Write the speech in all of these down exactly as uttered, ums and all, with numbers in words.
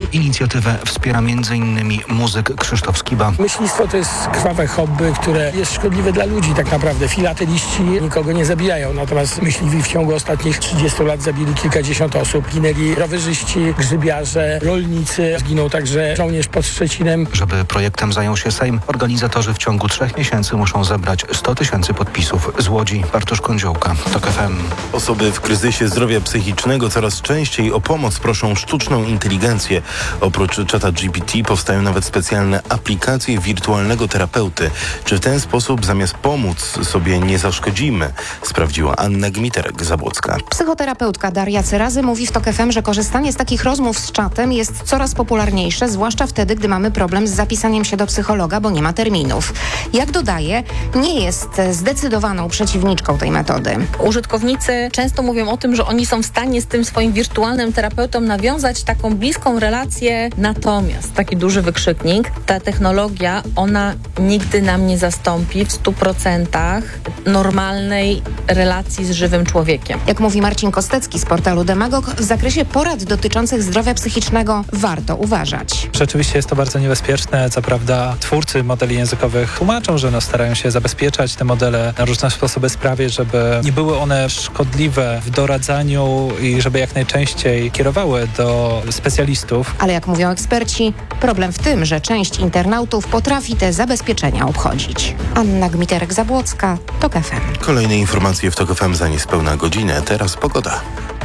Inicjatywę wspiera między innymi muzyk Krzysztof Skiba. Myślistwo to jest krwawe hobby, które jest szkodliwe dla ludzi tak naprawdę. Filateliści nikogo nie zabijają, natomiast myśliwi w ciągu ostatnich trzydziestu lat zabili kilkadziesiąt osób. Ginęli rowerzyści, grzybiarze, rolnicy. Zginął także żołnierz pod Szczecinem. Żeby projektem zajął się Sejm, organizatorzy w ciągu trzech miesięcy muszą zebrać sto tysięcy podpisów. Z Łodzi Bartosz Kądziołka, TOK F M. Osoby w kryzysie zdrowia psychicznego coraz częściej o pomoc proszą sztuczną inteligencję. Oprócz czata G P T powstają nawet specjalne aplikacje wirtualnego terapeuty. Czy w ten sposób zamiast pomóc sobie nie zaszkodzimy? Sprawdziła Anna Gmiterek-Zabłocka. Psychoterapeutka Daria Cyrazy mówi w TOK F M, że korzystanie z takich rozmów z czatem jest coraz popularniejsze, zwłaszcza wtedy, gdy mamy problem z zapisaniem się do psychologa, bo nie ma terminów. Jak dodaje, nie jest zdecydowaną przeciwniczką tej metody. Użytkownicy często mówią o tym, że oni są w stanie z tym swoim wirtualnym terapeutą nawiązać taką bliską relację, natomiast taki duży wykrzyknik, ta technologia, ona nigdy nam nie zastąpi w stu procentach normalnej relacji z żywym człowiekiem. Jak mówi Marcin Kostecki z portalu Demagog, w zakresie porad dotyczących zdrowia psychicznego warto uważać. Rzeczywiście jest to bardzo niebezpieczne. Co prawda twórcy modeli językowych tłumaczą, że no starają się zabezpieczać te modele na różne sposoby sprawie, żeby nie były one szkodliwe w doradzaniu i żeby jak najczęściej kierowały do specjalistów. Ale jak mówią eksperci, problem w tym, że część internautów potrafi te zabezpieczenia obchodzić. Anna Gmiterek-Zabłocka, TOK F M. Kolejne informacje w TOK F M za niespełna godzinę. Teraz pogoda.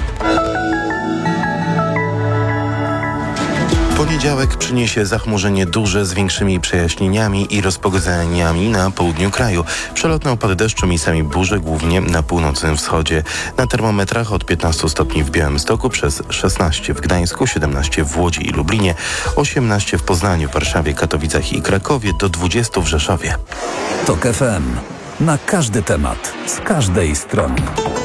Poniedziałek przyniesie zachmurzenie duże z większymi przejaśnieniami i rozpogodzeniami na południu kraju. Przelotne opady deszczu, miejscami burze, głównie na północnym wschodzie. Na termometrach od piętnastu stopni w Białymstoku, przez szesnaście w Gdańsku, siedemnaście w Łodzi i Lublinie, osiemnaście w Poznaniu, Warszawie, Katowicach i Krakowie, do dwudziestu w Rzeszowie. TOK F M. Na każdy temat, z każdej strony.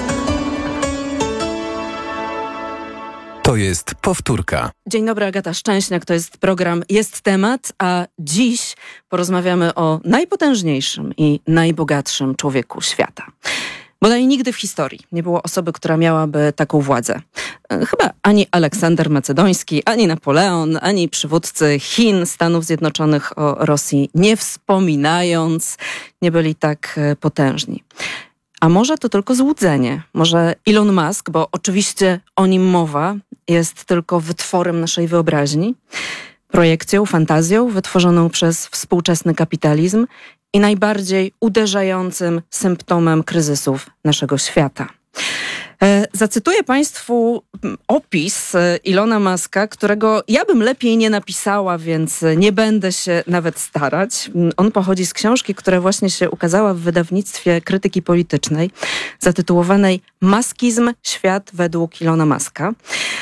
To jest powtórka. Dzień dobry, Agata Szczęśniak, to jest program Jest Temat, a dziś porozmawiamy o najpotężniejszym i najbogatszym człowieku świata. Bodaj nigdy w historii nie było osoby, która miałaby taką władzę. Chyba ani Aleksander Macedoński, ani Napoleon, ani przywódcy Chin, Stanów Zjednoczonych o Rosji nie wspominając, nie byli tak potężni. A może to tylko złudzenie? Może Elon Musk, bo oczywiście o nim mowa, jest tylko wytworem naszej wyobraźni, projekcją, fantazją wytworzoną przez współczesny kapitalizm i najbardziej uderzającym symptomem kryzysów naszego świata. Zacytuję Państwu opis Elona Muska, którego ja bym lepiej nie napisała, więc nie będę się nawet starać. On pochodzi z książki, która właśnie się ukazała w wydawnictwie Krytyki Politycznej, zatytułowanej Maskizm. Świat według Elona Muska.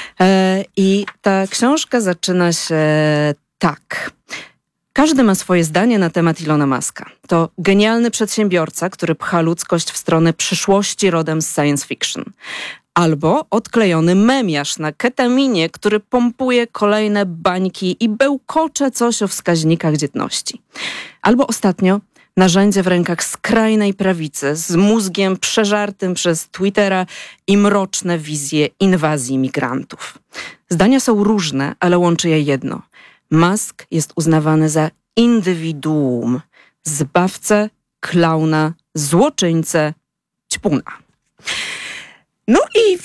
I ta książka zaczyna się tak. Każdy ma swoje zdanie na temat Elona Muska. To genialny przedsiębiorca, który pcha ludzkość w stronę przyszłości rodem z science fiction. Albo odklejony memiarz na ketaminie, który pompuje kolejne bańki i bełkocze coś o wskaźnikach dzietności. Albo ostatnio narzędzie w rękach skrajnej prawicy z mózgiem przeżartym przez Twittera i mroczne wizje inwazji migrantów. Zdania są różne, ale łączy je jedno. Musk jest uznawany za indywiduum, zbawcę, klauna, złoczyńcę, ćpuna. No i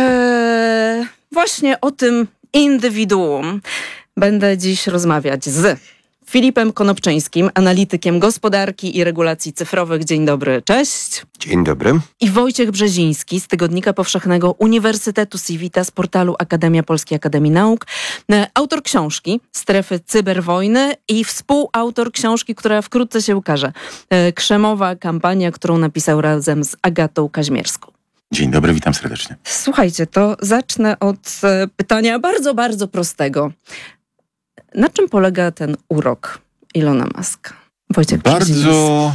e, właśnie o tym indywiduum będę dziś rozmawiać z Filipem Konopczyńskim, analitykiem gospodarki i regulacji cyfrowych. Dzień dobry, cześć. Dzień dobry. I Wojciech Brzeziński z Tygodnika Powszechnego Uniwersytetu Civita z portalu Akademia Polskiej Akademii Nauk. Autor książki Strefy Cyberwojny i współautor książki, która wkrótce się ukaże. Krzemowa kampania, którą napisał razem z Agatą Kaźmierską. Dzień dobry, witam serdecznie. Słuchajcie, to zacznę od pytania bardzo, bardzo prostego. Na czym polega ten urok Elona Muska? Wojciech Bardzo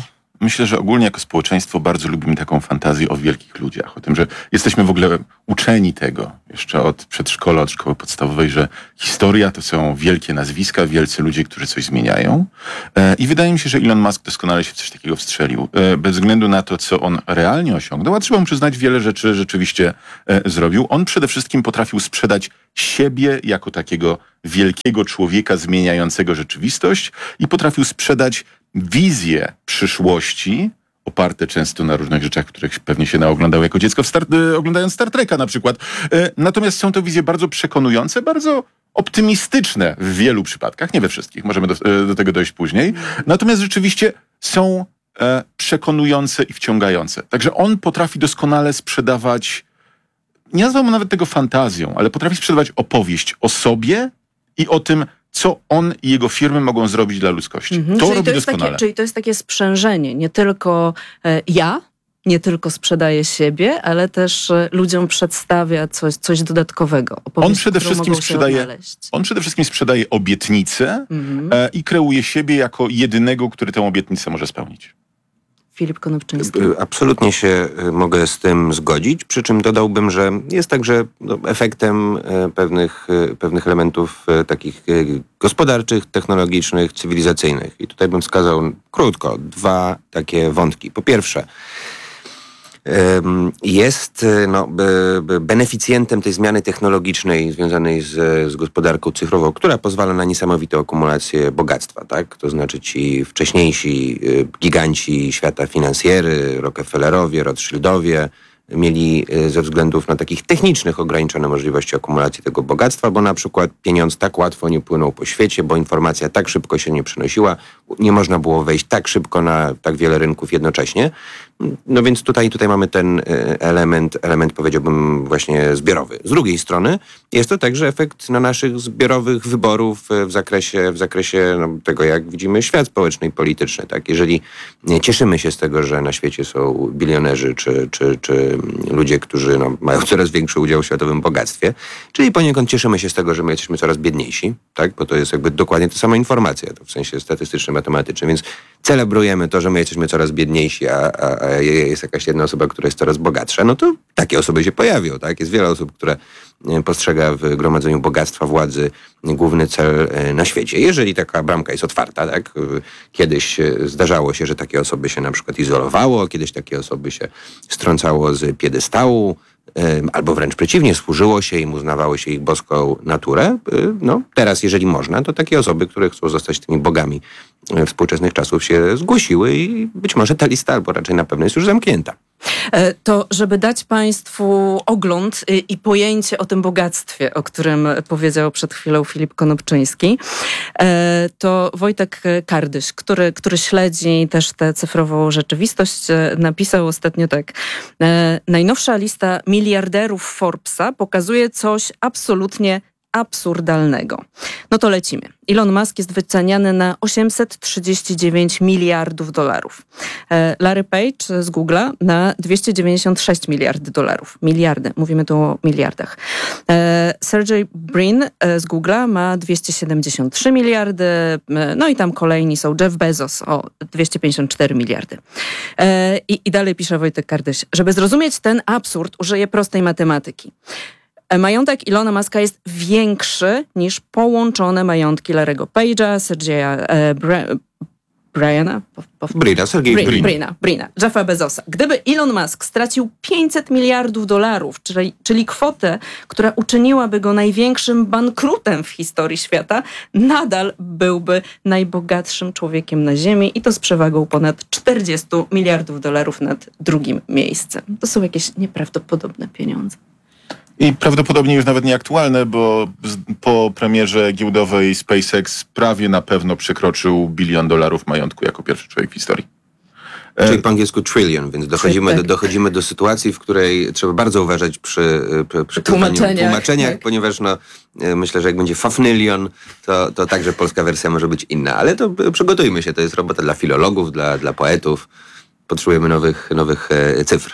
myślę, że ogólnie jako społeczeństwo bardzo lubimy taką fantazję o wielkich ludziach. O tym, że jesteśmy w ogóle uczeni tego jeszcze od przedszkola, od szkoły podstawowej, że historia to są wielkie nazwiska, wielcy ludzie, którzy coś zmieniają. I wydaje mi się, że Elon Musk doskonale się w coś takiego wstrzelił. Bez względu na to, co on realnie osiągnął, a trzeba mu przyznać, wiele rzeczy rzeczywiście zrobił. On przede wszystkim potrafił sprzedać siebie jako takiego wielkiego człowieka zmieniającego rzeczywistość i potrafił sprzedać wizje przyszłości, oparte często na różnych rzeczach, których pewnie się naoglądał jako dziecko, w Star, oglądając Star Treka na przykład. Natomiast są to wizje bardzo przekonujące, bardzo optymistyczne w wielu przypadkach, nie we wszystkich, możemy do, do tego dojść później. Natomiast rzeczywiście są e, przekonujące i wciągające. Także on potrafi doskonale sprzedawać, nie nazwałbym nawet tego fantazją, ale potrafi sprzedawać opowieść o sobie i o tym, co on i jego firmy mogą zrobić dla ludzkości. Mhm, to czyli robi to jest doskonale. Takie, czyli to jest takie sprzężenie, nie tylko e, ja, nie tylko sprzedaje siebie, ale też e, ludziom przedstawia coś, coś dodatkowego. Opowieść, On przede, którą wszystkim mogą się sprzedaje, odnaleźć. on przede wszystkim sprzedaje obietnicę Mhm. e, i kreuje siebie jako jedynego, który tę obietnicę może spełnić. Filip Konopczyński. Absolutnie się mogę z tym zgodzić, przy czym dodałbym, że jest także no, efektem e, pewnych, e, pewnych elementów e, takich e, gospodarczych, technologicznych, cywilizacyjnych. I tutaj bym wskazał krótko dwa takie wątki. Po pierwsze, jest no, beneficjentem tej zmiany technologicznej związanej z, z gospodarką cyfrową, która pozwala na niesamowitą akumulację bogactwa, tak? To znaczy ci wcześniejsi giganci świata finansjery, Rockefellerowie, Rothschildowie, mieli ze względów na takich technicznych ograniczone możliwości akumulacji tego bogactwa, bo na przykład pieniądz tak łatwo nie płynął po świecie, bo informacja tak szybko się nie przenosiła, nie można było wejść tak szybko na tak wiele rynków jednocześnie. No więc tutaj, tutaj mamy ten element, element powiedziałbym właśnie zbiorowy. Z drugiej strony jest to także efekt na naszych zbiorowych wyborów w zakresie, w zakresie no, tego, jak widzimy świat społeczny i polityczny. Tak? Jeżeli cieszymy się z tego, że na świecie są bilionerzy czy, czy, czy ludzie, którzy no, mają coraz większy udział w światowym bogactwie, czyli poniekąd cieszymy się z tego, że my jesteśmy coraz biedniejsi, tak? Bo to jest jakby dokładnie ta sama informacja, to w sensie statystycznym, matematycznym, więc celebrujemy to, że my jesteśmy coraz biedniejsi, a, a, a jest jakaś jedna osoba, która jest coraz bogatsza, no to takie osoby się pojawią, tak? Jest wiele osób, które postrzega w gromadzeniu bogactwa, władzy główny cel na świecie. Jeżeli taka bramka jest otwarta, tak? Kiedyś zdarzało się, że takie osoby się na przykład izolowało, kiedyś takie osoby się strącało z piedestału, albo wręcz przeciwnie, służyło się im, uznawało się ich boską naturę. No, teraz, jeżeli można, to takie osoby, które chcą zostać tymi bogami współczesnych czasów, się zgłosiły i być może ta lista, albo raczej na pewno jest już zamknięta. To, żeby dać Państwu ogląd i pojęcie o tym bogactwie, o którym powiedział przed chwilą Filip Konopczyński, to Wojtek Kardyś, który, który śledzi też tę cyfrową rzeczywistość, napisał ostatnio tak. Najnowsza lista miliarderów Forbesa pokazuje coś absolutnie absurdalnego. No to lecimy. Elon Musk jest wyceniany na osiemset trzydzieści dziewięć miliardów dolarów. Larry Page z Google'a na dwieście dziewięćdziesiąt sześć miliardów dolarów. Miliardy. Mówimy tu o miliardach. Sergey Brin z Google'a ma dwieście siedemdziesiąt trzy miliardy. No i tam kolejni są Jeff Bezos o dwieście pięćdziesiąt cztery miliardy. I, i dalej pisze Wojtek Kardyś. Żeby zrozumieć ten absurd, użyję prostej matematyki. Majątek Ilona Muska jest większy niż połączone majątki Larry'ego Page'a, Sergeja e, Bra- Briana, Brina, Sergej Brin, Brin. Brina, Brina, Jeffa Bezosa. Gdyby Elon Musk stracił pięćset miliardów dolarów, czyli, czyli kwotę, która uczyniłaby go największym bankrutem w historii świata, nadal byłby najbogatszym człowiekiem na Ziemi i to z przewagą ponad czterdzieści miliardów dolarów nad drugim miejscem. To są jakieś nieprawdopodobne pieniądze. I prawdopodobnie już nawet nieaktualne, bo po premierze giełdowej SpaceX prawie na pewno przekroczył bilion dolarów majątku jako pierwszy człowiek w historii. Czyli po angielsku trillion, więc dochodzimy, do, dochodzimy do sytuacji, w której trzeba bardzo uważać przy, przy, przy tłumaczeniach, tłumaczeniach tak. Ponieważ no, myślę, że jak będzie fafnylion, to, to także polska wersja może być inna. Ale to przygotujmy się, to jest robota dla filologów, dla, dla poetów. Potrzebujemy nowych, nowych e, cyfr.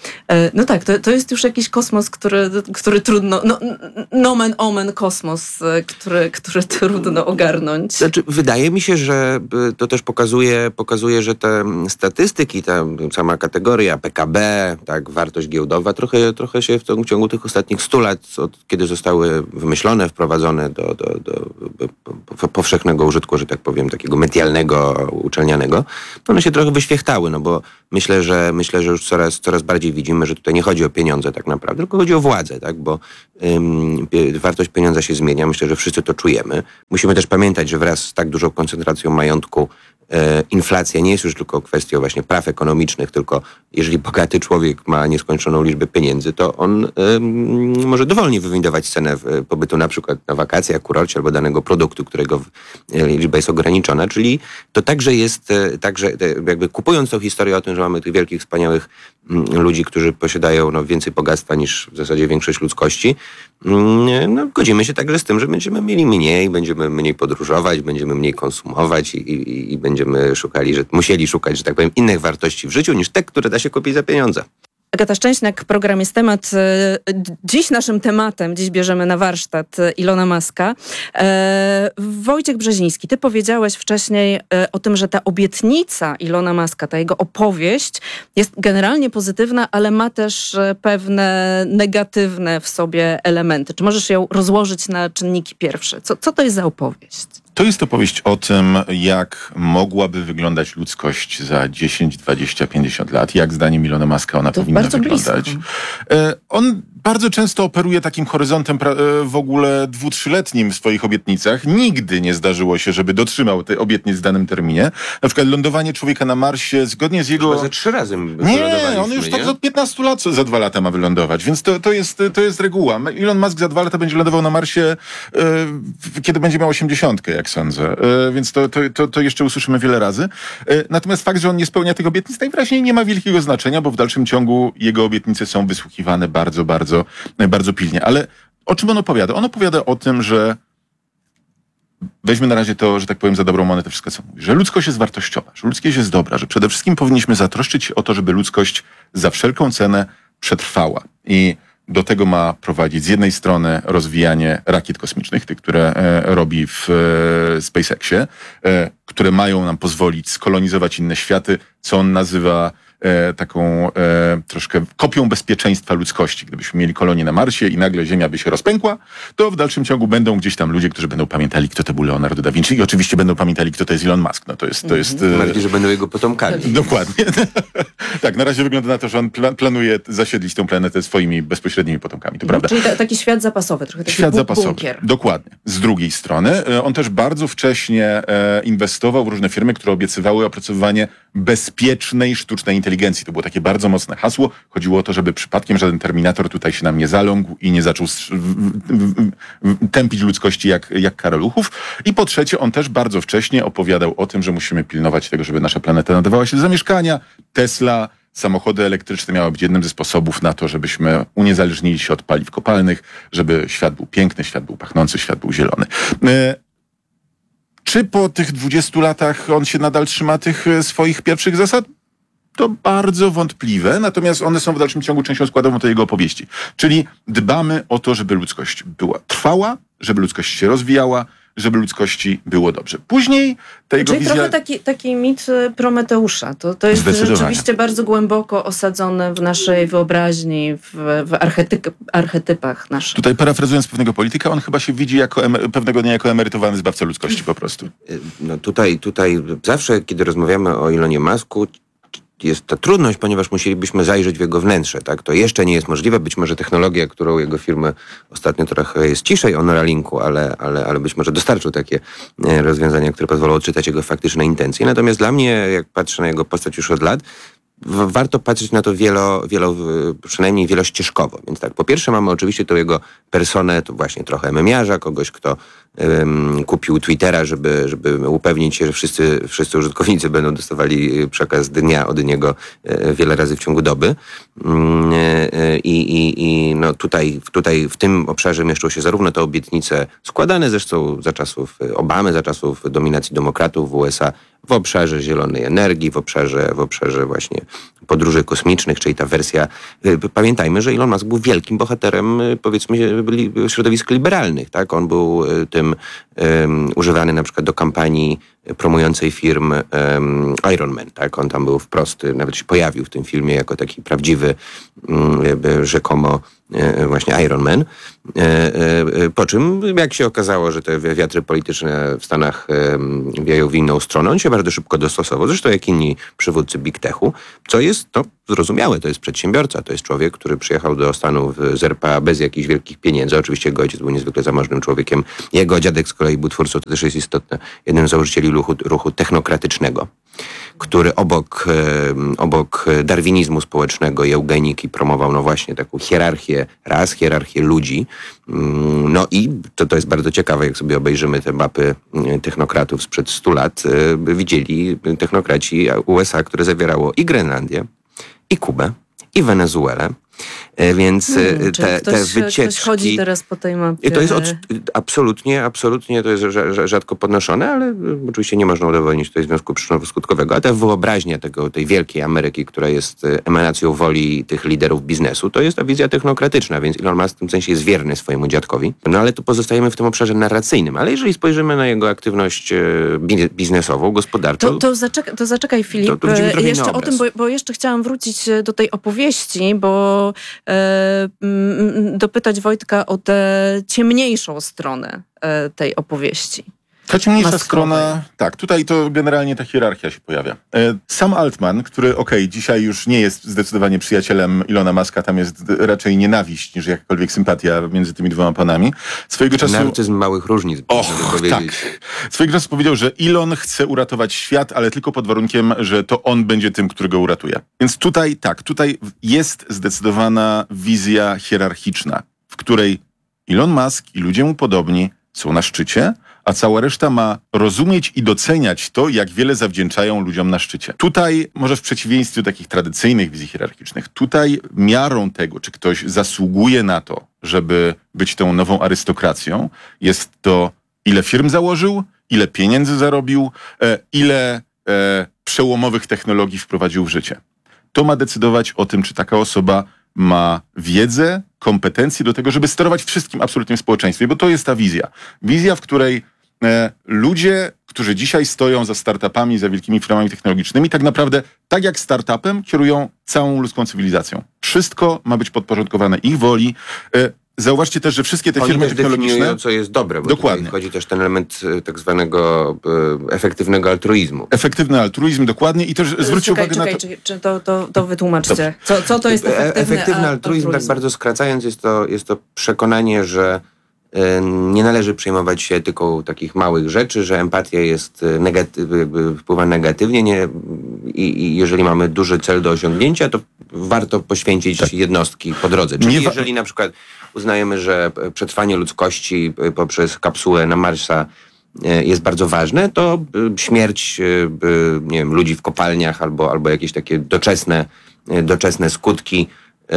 No tak, to, to jest już jakiś kosmos, który, który trudno, no, nomen omen kosmos, który, który trudno ogarnąć. Znaczy, wydaje mi się, że to też pokazuje, pokazuje, że te statystyki, ta sama kategoria P K B, tak, wartość giełdowa, trochę, trochę się w ciągu, ciągu tych ostatnich stu lat, od kiedy zostały wymyślone, wprowadzone do, do, do, do powszechnego użytku, że tak powiem, takiego medialnego, uczelnianego, one się trochę wyświechtały, no bo myślę, że myślę, że już coraz, coraz bardziej widzimy, że tutaj nie chodzi o pieniądze tak naprawdę, tylko chodzi o władzę, tak, bo ym, wartość pieniądza się zmienia. Myślę, że wszyscy to czujemy. Musimy też pamiętać, że wraz z tak dużą koncentracją majątku e, inflacja nie jest już tylko kwestią właśnie praw ekonomicznych, tylko jeżeli bogaty człowiek ma nieskończoną liczbę pieniędzy, to on ym, może dowolnie wywindować cenę pobytu na przykład na wakacjach, kurorcie albo danego produktu, którego liczba jest ograniczona, czyli to także jest, także jakby kupując tą historię o tym, że mamy tych wielkich, wspaniałych ludzi, którzy posiadają no, więcej bogactwa niż w zasadzie większość ludzkości, no, godzimy się także z tym, że będziemy mieli mniej, będziemy mniej podróżować, będziemy mniej konsumować i, i, i będziemy szukali, że musieli szukać, że tak powiem, innych wartości w życiu niż te, które da się kupić za pieniądze. Agata Szczęśniak, program Jest Temat. Dziś naszym tematem, dziś bierzemy na warsztat Ilona Muska. E, Wojciech Brzeziński, ty powiedziałeś wcześniej o tym, że ta obietnica Ilona Muska, ta jego opowieść jest generalnie pozytywna, ale ma też pewne negatywne w sobie elementy. Czy możesz ją rozłożyć na czynniki pierwsze? Co, co to jest za opowieść? To jest opowieść o tym, jak mogłaby wyglądać ludzkość za dziesięć, dwadzieścia, pięćdziesiąt lat. Jak zdaniem Ilona Muska ona to powinna bardzo wyglądać. Blisko. On bardzo często operuje takim horyzontem w ogóle dwu, trzyletnim w swoich obietnicach. Nigdy nie zdarzyło się, żeby dotrzymał tej obietnic w danym terminie. Na przykład lądowanie człowieka na Marsie zgodnie z jego... Chyba ze trzy razy Nie, on już nie? tak za piętnaście lat za dwa lata ma wylądować, więc to, to, jest, to jest reguła. Elon Musk za dwa lata będzie lądował na Marsie, e, kiedy będzie miał osiemdziesiątkę, jak sądzę. E, więc to, to, to, to jeszcze usłyszymy wiele razy. E, natomiast fakt, że on nie spełnia tych obietnic, najwyraźniej nie ma wielkiego znaczenia, bo w dalszym ciągu jego obietnice są wysłuchiwane bardzo, bardzo bardzo pilnie. Ale o czym on opowiada? On opowiada o tym, że weźmy na razie to, że tak powiem, za dobrą monetę wszystko, co mówi. Że ludzkość jest wartościowa, że ludzkość jest dobra, że przede wszystkim powinniśmy zatroszczyć się o to, żeby ludzkość za wszelką cenę przetrwała. I do tego ma prowadzić z jednej strony rozwijanie rakiet kosmicznych, tych, które e, robi w e, SpaceXie, e, które mają nam pozwolić skolonizować inne światy, co on nazywa E, taką e, troszkę kopią bezpieczeństwa ludzkości. Gdybyśmy mieli kolonię na Marsie i nagle Ziemia by się rozpękła, to w dalszym ciągu będą gdzieś tam ludzie, którzy będą pamiętali, kto to był Leonardo da Vinci i oczywiście będą pamiętali, kto to jest Elon Musk. No to jest... To jest Mam nadzieję, że będą jego potomkami. Dokładnie. Tak, na razie wygląda na to, że on pla- planuje zasiedlić tę planetę swoimi bezpośrednimi potomkami. To prawda. Czyli ta, taki świat zapasowy, trochę taki Świat bu- zapasowy. bunkier. Dokładnie. Z drugiej strony e, on też bardzo wcześnie e, inwestował w różne firmy, które obiecywały opracowywanie bezpiecznej sztucznej inteligencji. To było takie bardzo mocne hasło. Chodziło o to, żeby przypadkiem żaden terminator tutaj się nam nie zalągł i nie zaczął str- w, w, w, tępić ludzkości jak, jak karaluchów. I po trzecie, on też bardzo wcześnie opowiadał o tym, że musimy pilnować tego, żeby nasza planeta nadawała się do zamieszkania. Tesla, samochody elektryczne miały być jednym ze sposobów na to, żebyśmy uniezależnili się od paliw kopalnych, żeby świat był piękny, świat był pachnący, świat był zielony. Czy po tych dwudziestu latach on się nadal trzyma tych swoich pierwszych zasad? To bardzo wątpliwe, natomiast one są w dalszym ciągu częścią składową tej jego opowieści. Czyli dbamy o to, żeby ludzkość była trwała, żeby ludzkość się rozwijała, żeby ludzkości było dobrze. Później ta jego Czyli wizja... trochę taki, taki mit Prometeusza. To, to jest rzeczywiście bardzo głęboko osadzone w naszej wyobraźni, w, w archety- archetypach naszych. Tutaj parafrazując pewnego polityka, on chyba się widzi jako emer- pewnego dnia jako emerytowany zbawca ludzkości po prostu. No tutaj, tutaj zawsze, kiedy rozmawiamy o Elonie Musku, jest ta trudność, ponieważ musielibyśmy zajrzeć w jego wnętrze, tak? To jeszcze nie jest możliwe. Być może technologia, którą jego firmy ostatnio trochę jest ciszej o Neuralinku, ale, ale, ale być może dostarczył takie rozwiązania, które pozwolą odczytać jego faktyczne intencje. Natomiast dla mnie, jak patrzę na jego postać już od lat, w- warto patrzeć na to wielo, wielo, przynajmniej wielościeżkowo. Więc tak, po pierwsze mamy oczywiście tą jego personę, to właśnie trochę memiarza, kogoś, kto um, kupił Twittera, żeby, żeby upewnić się, że wszyscy, wszyscy użytkownicy będą dostawali przekaz dnia od niego e, wiele razy w ciągu doby. Mm, e, I, i, i no tutaj, tutaj w tym obszarze mieszczą się zarówno te obietnice składane zresztą za czasów Obamy, za czasów dominacji demokratów w U S A, w obszarze zielonej energii, w obszarze, w obszarze właśnie podróży kosmicznych, czyli ta wersja. Pamiętajmy, że Elon Musk był wielkim bohaterem, powiedzmy, środowisk liberalnych, tak? On był tym um, używany na przykład do kampanii promującej firm um, Iron Man, tak? On tam był wprost, nawet się pojawił w tym filmie jako taki prawdziwy, um, rzekomo właśnie Iron Man. Po czym, jak się okazało, że te wiatry polityczne w Stanach wieją w inną stronę, on się bardzo szybko dostosował, zresztą jak inni przywódcy Big Techu, co jest no, zrozumiałe, to jest przedsiębiorca, to jest człowiek, który przyjechał do Stanów z R P A bez jakichś wielkich pieniędzy. Oczywiście jego ojciec był niezwykle zamożnym człowiekiem. Jego dziadek z kolei był twórcą, to też jest istotne, jednym z założycieli ruchu, ruchu technokratycznego, który obok, obok darwinizmu społecznego i eugeniki promował no właśnie taką hierarchię ras, hierarchię ludzi. No i to, to jest bardzo ciekawe, jak sobie obejrzymy te mapy technokratów sprzed stu lat, widzieli technokraci U S A, które zawierało i Grenlandię, i Kubę, i Wenezuelę. Więc hmm, te, ktoś, te wycieczki... Ktoś chodzi teraz po tej mapie. I to jest od, absolutnie, absolutnie to jest rzadko podnoszone, ale oczywiście nie można udowodnić tutaj związku przyczynowo-skutkowego. Ale ta wyobraźnia tego, tej wielkiej Ameryki, która jest emanacją woli tych liderów biznesu, to jest ta wizja technokratyczna, więc Elon Musk w tym sensie jest wierny swojemu dziadkowi. No ale tu pozostajemy w tym obszarze narracyjnym. Ale jeżeli spojrzymy na jego aktywność biznesową, gospodarczą... To, to, zaczeka, to zaczekaj, Filip. To, to jeszcze o tym, bo, bo jeszcze chciałam wrócić do tej opowieści, bo e, dopytać Wojtka o tę ciemniejszą stronę e, tej opowieści. Ta ciemniejsza Maskowej. strona, tak, tutaj to generalnie ta hierarchia się pojawia. Sam Altman, który okej, okay, dzisiaj już nie jest zdecydowanie przyjacielem Ilona Muska, tam jest raczej nienawiść niż jakakolwiek sympatia między tymi dwoma panami. Swojego czasu... Narcyzm małych różnic, Och, powiedzieć. Tak. Swojego czasu powiedział, że Elon chce uratować świat, ale tylko pod warunkiem, że to on będzie tym, który go uratuje. Więc tutaj tak, tutaj jest zdecydowana wizja hierarchiczna, w której Elon Musk i ludzie mu podobni są na szczycie, a cała reszta ma rozumieć i doceniać to, jak wiele zawdzięczają ludziom na szczycie. Tutaj, może w przeciwieństwie do takich tradycyjnych wizji hierarchicznych, tutaj miarą tego, czy ktoś zasługuje na to, żeby być tą nową arystokracją, jest to, ile firm założył, ile pieniędzy zarobił, e, ile e, przełomowych technologii wprowadził w życie. To ma decydować o tym, czy taka osoba ma wiedzę, kompetencje do tego, żeby sterować wszystkim absolutnie w społeczeństwie, bo to jest ta wizja. Wizja, w której e, ludzie, którzy dzisiaj stoją za startupami, za wielkimi firmami technologicznymi, tak naprawdę, tak jak startupem, kierują całą ludzką cywilizacją. Wszystko ma być podporządkowane ich woli. E, Zauważcie też, że wszystkie te Oni firmy też technologiczne... definiują, co jest dobre, bo Dokładnie. tutaj chodzi też ten element tak zwanego e, efektywnego altruizmu. Efektywny altruizm, dokładnie. I też zwróćcie czekaj, uwagę czekaj, na to... Czekaj, czy to, to, to wytłumaczcie. Co, co to jest efektywny, efektywny altruizm, altruizm? tak bardzo skracając, jest to, jest to przekonanie, że e, nie należy przejmować się etyką takich małych rzeczy, że empatia jest negatyw, jakby wpływa negatywnie nie, i, i jeżeli mamy duży cel do osiągnięcia, to warto poświęcić tak. jednostki po drodze. Czyli Nie wa- jeżeli na przykład uznajemy, że przetrwanie ludzkości poprzez kapsułę na Marsa jest bardzo ważne, to śmierć nie wiem, ludzi w kopalniach albo, albo jakieś takie doczesne, doczesne skutki,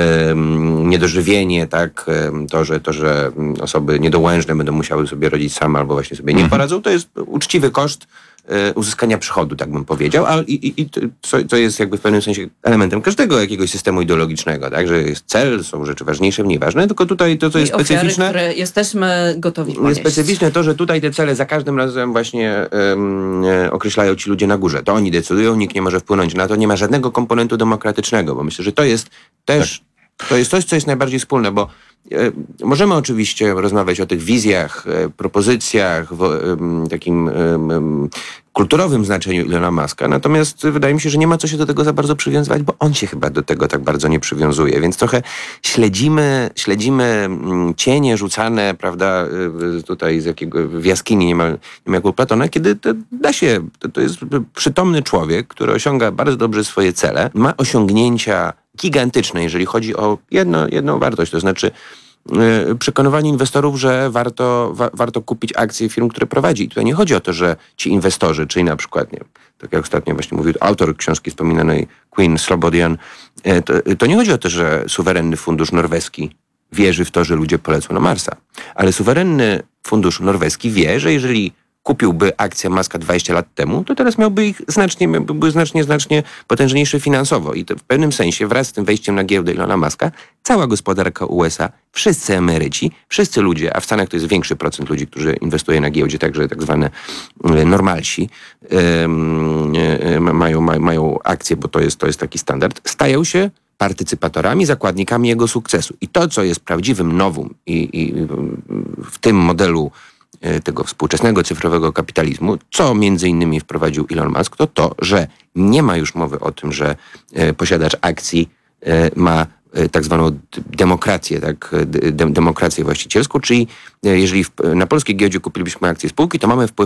niedożywienie, tak, to że, to, że osoby niedołężne będą musiały sobie rodzić same albo właśnie sobie nie poradzą, to jest uczciwy koszt uzyskania przychodu, tak bym powiedział, a i, i, i co, co jest jakby w pewnym sensie elementem każdego jakiegoś systemu ideologicznego, tak, że jest cel, są rzeczy ważniejsze, mniej ważne, tylko tutaj to, co jest I ofiary, specyficzne... które jesteśmy gotowi ponieść. Jest specyficzne to, że tutaj te cele za każdym razem właśnie um, określają ci ludzie na górze. To oni decydują, nikt nie może wpłynąć na to, nie ma żadnego komponentu demokratycznego, bo myślę, że to jest też... Tak. To jest coś, co jest najbardziej wspólne, bo e, możemy oczywiście rozmawiać o tych wizjach, e, propozycjach, w e, takim e, e, kulturowym znaczeniu Elona Muska, natomiast wydaje mi się, że nie ma co się do tego za bardzo przywiązywać, bo on się chyba do tego tak bardzo nie przywiązuje, więc trochę śledzimy, śledzimy cienie rzucane, prawda, tutaj z jakiego, w jaskini niemal, niemal jak u Platona, kiedy to da się, to, to jest przytomny człowiek, który osiąga bardzo dobrze swoje cele, ma osiągnięcia gigantyczne, jeżeli chodzi o jedno, jedną wartość, to znaczy y, przekonywaniu inwestorów, że warto, wa, warto kupić akcje firm, które prowadzi. I tutaj nie chodzi o to, że ci inwestorzy, czyli na przykład, nie, tak jak ostatnio właśnie mówił autor książki wspominanej Queen Slobodian, y, to, to nie chodzi o to, że suwerenny fundusz norweski wierzy w to, że ludzie polecą na Marsa. Ale suwerenny fundusz norweski wie, że jeżeli kupiłby akcję Muska dwadzieścia lat temu, to teraz miałby ich znacznie, byłby znacznie, znacznie potężniejszy finansowo. I to w pewnym sensie wraz z tym wejściem na giełdę Ilona Muska, cała gospodarka U S A, wszyscy emeryci, wszyscy ludzie, a w Stanach to jest większy procent ludzi, którzy inwestuje na giełdzie, także tak zwane normalsi, mają, mają, mają akcje, bo to jest, to jest taki standard, stają się partycypatorami, zakładnikami jego sukcesu. I to, co jest prawdziwym nowum i, i w tym modelu tego współczesnego cyfrowego kapitalizmu, co między innymi wprowadził Elon Musk, to to, że nie ma już mowy o tym, że posiadacz akcji ma tak zwaną demokrację, tak, de- demokrację właścicielską, czyli jeżeli w, na polskiej giełdzie kupilibyśmy akcje spółki, to mamy wpływ